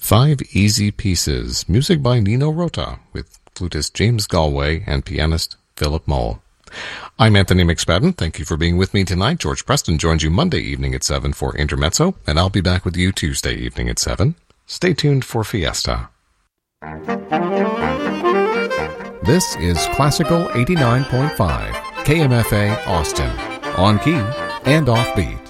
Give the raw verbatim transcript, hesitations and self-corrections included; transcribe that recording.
Five Easy Pieces, music by Nino Rota, with flutist James Galway and pianist Philip Mull. I'm Anthony McSpadden. Thank you for being with me tonight. George Preston joins you Monday evening at seven for Intermezzo, and I'll be back with you Tuesday evening at seven. Stay tuned for Fiesta. This is Classical eighty-nine point five, K M F A Austin, on key and off beat.